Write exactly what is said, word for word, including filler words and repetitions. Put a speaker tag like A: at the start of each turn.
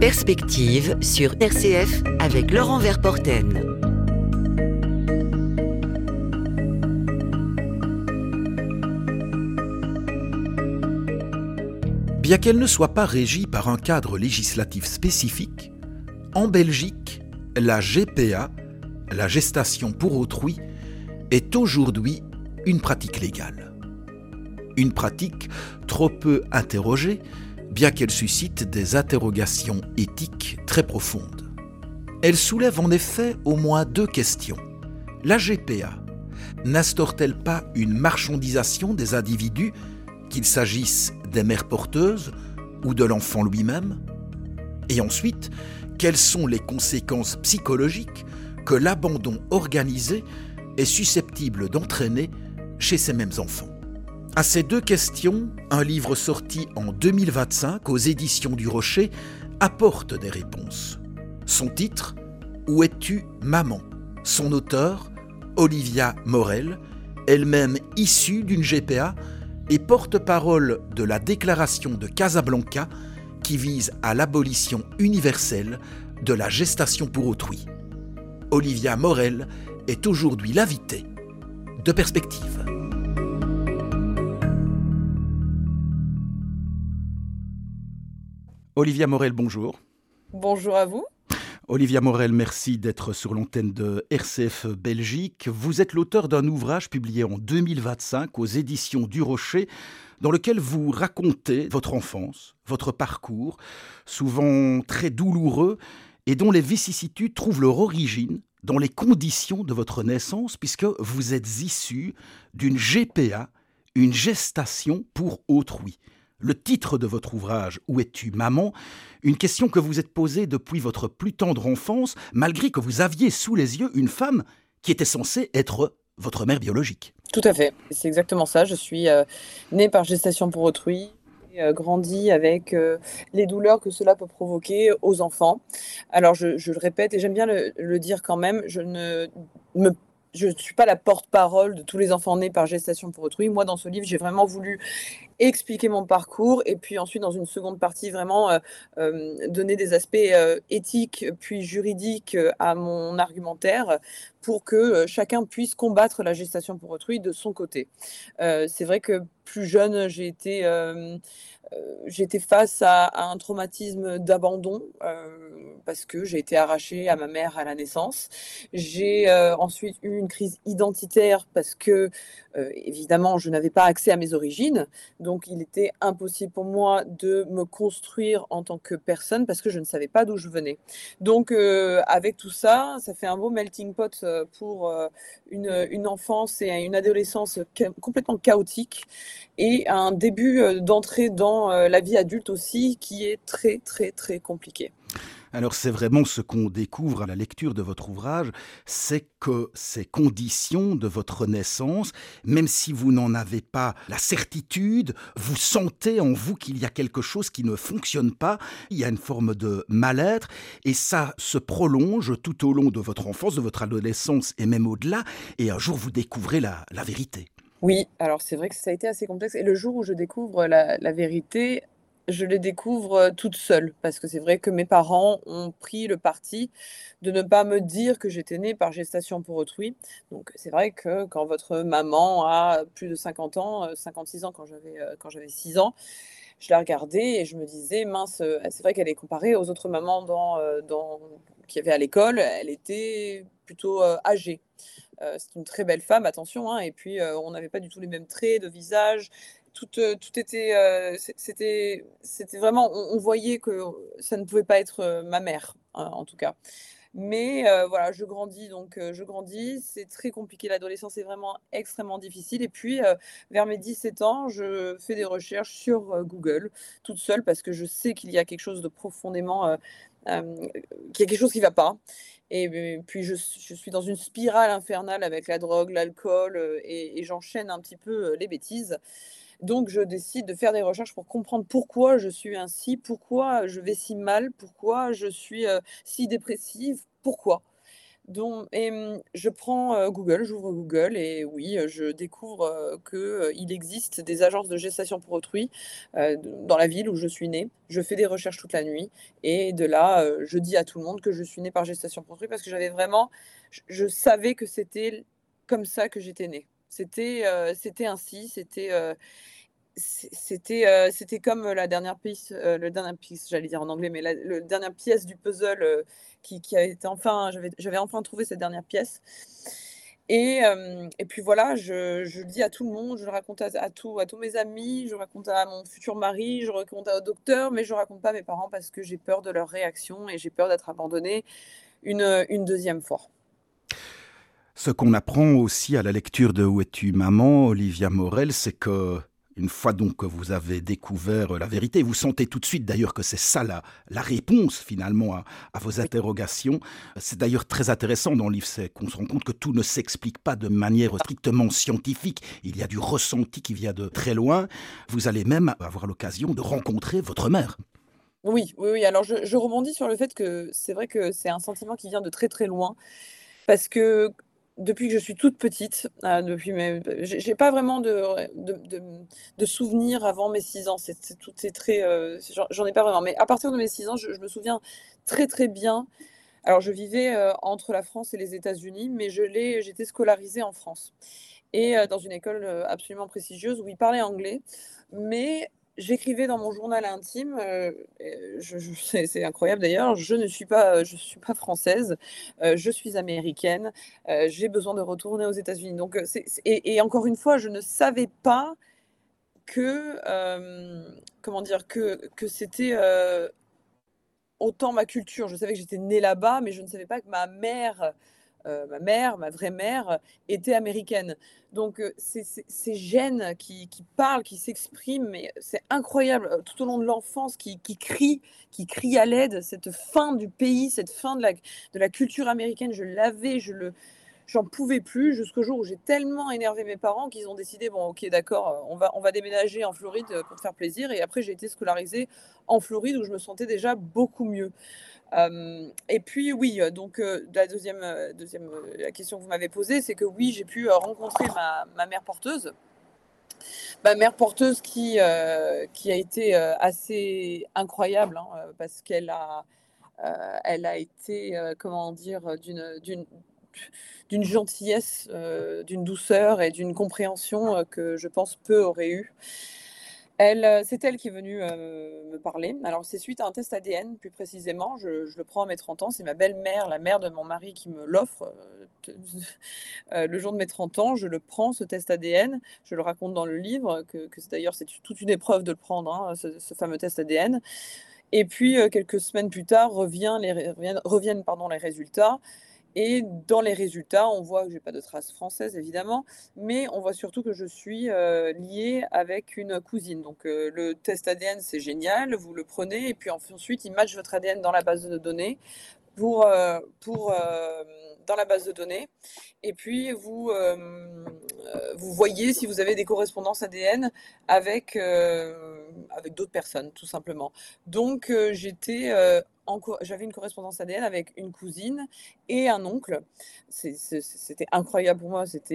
A: Perspective sur R C F avec Laurent Verporten.
B: Bien qu'elle ne soit pas régie par un cadre législatif spécifique, en Belgique, la G P A, la gestation pour autrui, est aujourd'hui une pratique légale. Une pratique trop peu interrogée, bien qu'elle suscite des interrogations éthiques très profondes. Elle soulève en effet au moins deux questions. La G P A n'instaure-t-elle pas une marchandisation des individus, qu'il s'agisse des mères porteuses ou de l'enfant lui-même ? Et ensuite, quelles sont les conséquences psychologiques que l'abandon organisé est susceptible d'entraîner chez ces mêmes enfants ? À ces deux questions, un livre sorti en deux mille vingt-cinq aux éditions du Rocher apporte des réponses. Son titre, « Où es-tu, maman ?» Son auteur, Olivia Morel, elle-même issue d'une G P A et porte-parole de la déclaration de Casablanca qui vise à l'abolition universelle de la gestation pour autrui. Olivia Morel est aujourd'hui l'invitée de Perspective. Olivia Morel, bonjour.
C: Bonjour à vous.
B: Olivia Morel, merci d'être sur l'antenne de R C F Belgique. Vous êtes l'auteur d'un ouvrage publié en deux mille vingt-cinq aux éditions du Rocher, dans lequel vous racontez votre enfance, votre parcours, souvent très douloureux, et dont les vicissitudes trouvent leur origine dans les conditions de votre naissance, puisque vous êtes issu d'une G P A, une gestation pour autrui. Le titre de votre ouvrage, « Où es-tu, maman ?» Une question que vous êtes posée depuis votre plus tendre enfance, malgré que vous aviez sous les yeux une femme qui était censée être votre mère biologique.
C: Tout à fait, c'est exactement ça. Je suis euh, née par gestation pour autrui, et euh, grandie avec euh, les douleurs que cela peut provoquer aux enfants. Alors je, je le répète et j'aime bien le, le dire quand même, je ne me Je ne suis pas la porte-parole de tous les enfants nés par gestation pour autrui. Moi, dans ce livre, j'ai vraiment voulu expliquer mon parcours et puis ensuite, dans une seconde partie, vraiment euh, euh, donner des aspects euh, éthiques puis juridiques euh, à mon argumentaire pour que euh, chacun puisse combattre la gestation pour autrui de son côté. Euh, c'est vrai que plus jeune, j'ai été... Euh, Euh, j'étais face à, à un traumatisme d'abandon euh, parce que j'ai été arrachée à ma mère à la naissance. J'ai euh, ensuite eu une crise identitaire parce que, euh, évidemment, je n'avais pas accès à mes origines. Donc, il était impossible pour moi de me construire en tant que personne parce que je ne savais pas d'où je venais. Donc, euh, avec tout ça, ça fait un beau melting pot pour euh, une, une enfance et une adolescence ca- complètement chaotique et un début euh, d'entrée dans euh, la vie adulte aussi qui est très très très compliqué.
B: Alors c'est vraiment ce qu'on découvre à la lecture de votre ouvrage, c'est que ces conditions de votre naissance, même si vous n'en avez pas la certitude, vous sentez en vous qu'il y a quelque chose qui ne fonctionne pas, il y a une forme de mal-être, et ça se prolonge tout au long de votre enfance, de votre adolescence et même au-delà, et un jour vous découvrez la, la vérité.
C: Oui, alors c'est vrai que ça a été assez complexe et le jour où je découvre la, la vérité, je les découvre euh, toute seule parce que c'est vrai que mes parents ont pris le parti de ne pas me dire que j'étais née par gestation pour autrui. Donc c'est vrai que quand votre maman a plus de cinquante ans, euh, cinquante-six ans quand j'avais euh, quand j'avais six ans, je la regardais et je me disais mince, euh, c'est vrai qu'elle est comparée aux autres mamans dans, euh, dans, qu'il y avait à l'école, elle était plutôt euh, âgée. Euh, c'est une très belle femme, attention, hein, et puis euh, on n'avait pas du tout les mêmes traits de visage. Tout, euh, tout était, euh, c'était, c'était vraiment, on, on voyait que ça ne pouvait pas être euh, ma mère, hein, en tout cas. Mais euh, voilà, je grandis, donc euh, je grandis. C'est très compliqué, l'adolescence est vraiment extrêmement difficile. Et puis, euh, vers mes dix-sept ans, je fais des recherches sur euh, Google, toute seule, parce que je sais qu'il y a quelque chose de profondément, euh, euh, qu'il y a quelque chose qui ne va pas. Et euh, puis, je, je suis dans une spirale infernale avec la drogue, l'alcool, euh, et, et j'enchaîne un petit peu euh, les bêtises. Donc, je décide de faire des recherches pour comprendre pourquoi je suis ainsi, pourquoi je vais si mal, pourquoi je suis euh, si dépressive, pourquoi. Dont et mmh, je prends, heu, Google, j'ouvre Google et oui, heu, je découvre, heu, que, heu, il existe des agences de gestation pour autrui, heu, d dans la ville où je suis née. Je fais des recherches toute la nuit et de là, heu, je dis à tout le monde que je suis née par gestation pour autrui parce que j'avais vraiment je je savais que c'était l comme ça que j'étais née. C'était, heu, c'était ainsi, c'était, heu, c'é c'était, heu, c'était comme la dernière piece, heu, le dernière piece, j'allais dire en anglais, mais la le dernière pièce du puzzle, heu, qui qui a été enfin j'avais j'avais enfin trouvé cette dernière pièce et hem et puis voilà, je je le dis à tout le monde, je le raconte à à tous à tous mes amis, je raconte à mon futur mari, je raconte au docteur, mais je raconte pas à mes parents parce que j'ai peur de leur réaction et j'ai peur d'être abandonnée une, heu, une deuxième fois.
B: Ce qu'on apprend aussi à la lecture de Où es-tu maman, Olivia Morel, c'est que une fois donc que vous avez découvert la vérité, vous sentez tout de suite d'ailleurs que c'est ça la, la réponse finalement à, à vos
C: Oui.
B: interrogations. C'est d'ailleurs très intéressant dans le livre, c'est qu'on se rend compte que tout ne s'explique pas de manière strictement scientifique. Il y a du ressenti qui vient de très loin. Vous allez même avoir l'occasion de rencontrer votre mère.
C: Oui, oui, oui, alors je je rebondis sur le fait que c'est vrai que c'est un sentiment qui vient de très, très loin. Parce que depuis que je suis toute petite, heu, depuis mes j'ai j'ai pas vraiment de ré de de mmh, de souvenirs avant mes six ans. C'est c'est tout est très, heu, j'en j'en ai pas vraiment. Mais à partir de mes six ans, je je me souviens très, très bien. Alors je vivais, heu, entre la France et les États-Unis, mais je l'ai j'étais scolarisée en France et heu, dans une école, heu, absolument prestigieuse où ils parlaient anglais. Mais j'écrivais dans mon journal intime, heu, et je je c'est c'est incroyable d'ailleurs, je ne suis pas, heu, je suis pas française, heu, je suis américaine, heu, j'ai besoin de retourner aux États-Unis. Donc, heu, c'est c'est et et encore une fois, je ne savais pas que, hem, comment dire? Que que c'était, heu, autant ma culture. Je savais que j'étais née là-bas, mais je ne savais pas que ma mère, heu, ma mère, ma vraie mère, était américaine. Donc, heu, ces ces ces gènes qui qui parlent, qui s'expriment, mais c'est incroyable, heu, tout au long de l'enfance, qui qui crient qui crient à l'aide, cette faim du pays, cette faim de la de la culture américaine, je l'avais, je le j'en pouvais plus jusqu'au jour où j'ai tellement énervé mes parents qu'ils ont décidé: «Bon OK d'accord, heu, on va on va déménager en Floride, heu, pour te faire plaisir» et après j'ai été scolarisée en Floride où je me sentais déjà beaucoup mieux. Hem et puis oui, heu, donc heu, la deuxième, heu, deuxième, heu, la question que vous m'avez posée, c'est que oui, j'ai pu, heu, rencontrer ma ma mère porteuse. Ma mère porteuse qui, heu, qui a été, heu, assez incroyable, hein, heu, parce qu'elle a, heu, elle a été, heu, comment dire? D'une d'une d'une gentillesse, heu, d'une douceur et d'une compréhension, heu, que je pense peu auraient eu. Elle, heu, c'est elle qui est venue, heu, me parler. Alors c'est suite à un test A D N plus précisément, je je le prends à mes trente ans, c'est ma belle-mère, la mère de mon mari qui me l'offre, heu, te heu, le jour de mes trente ans, je le prends ce test A D N, je le raconte dans le livre que que c'est d'ailleurs c'est toute une épreuve de le prendre, hein, ce ce fameux test A D N et puis, heu, quelques semaines plus tard revient les ré reviennent reviennent pardon les résultats et dans les résultats, on voit que j'ai pas de traces françaises évidemment, mais on voit surtout que je suis, heu, liée avec une cousine. Donc, heu, le test A D N, c'est génial, vous le prenez et puis enf ensuite il match votre A D N dans la base de données pour, heu, pour, hem, dans la base de données et puis vous, hem, heu, vous voyez si vous avez des correspondances A D N avec, heu, avec d'autres personnes tout simplement. Donc, heu, j'étais, heu, en co j'avais une correspondance A D N avec une cousine et un oncle. C'est c'est c'était incroyable pour moi, c'était